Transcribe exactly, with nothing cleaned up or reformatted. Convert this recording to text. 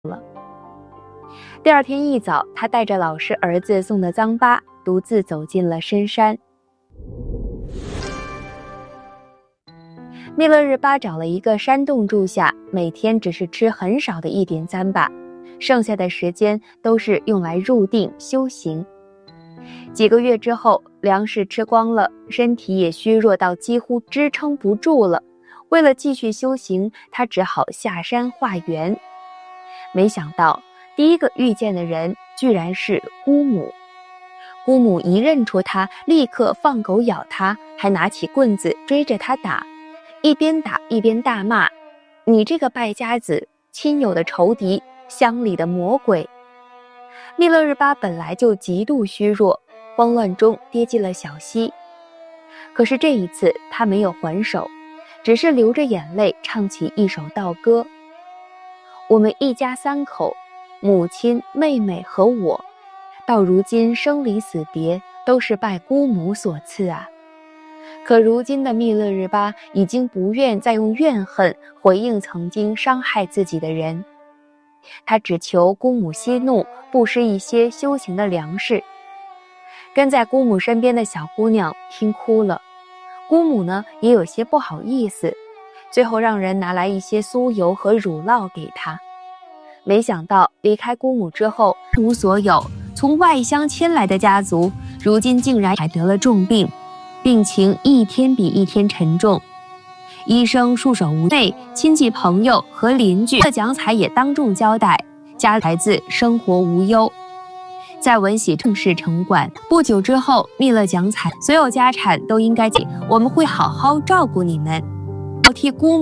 第二天一早，他带着老师儿子送的脏巴，独自走进了深山。密勒日巴找了一个山洞住下，每天只是吃很少的一点糌粑，剩下的时间都是用来入定修行。几个月之后，粮食吃光了，身体也虚弱到几乎支撑不住了。为了继续修行，他只好下山化缘。没想到第一个遇见的人居然是姑母。姑母一认出他，立刻放狗咬他，还拿起棍子追着他打，一边打一边大骂：你这个败家子，亲友的仇敌，乡里的魔鬼。密勒日巴本来就极度虚弱，慌乱中跌进了小溪。可是这一次他没有还手，只是流着眼泪唱起一首道歌：我们一家三口，母亲、妹妹和我，到如今生离死别，都是拜姑母所赐啊。可如今的密勒日巴已经不愿再用怨恨回应曾经伤害自己的人，他只求姑母息怒，布施一些修行的粮食。跟在姑母身边的小姑娘听哭了，姑母呢也有些不好意思，最后让人拿来一些酥油和乳酪给她。没想到离开姑母之后，一无所有，从外乡迁来的家族，如今竟然还得了重病，病情一天比一天沉重。医生束手无策，亲戚朋友和邻居的蒋彩也当众交代，家孩子生活无忧。在文喜正式城管，不久之后，密勒蒋彩所有家产都应该给我们，会好好照顾你们。要替姑母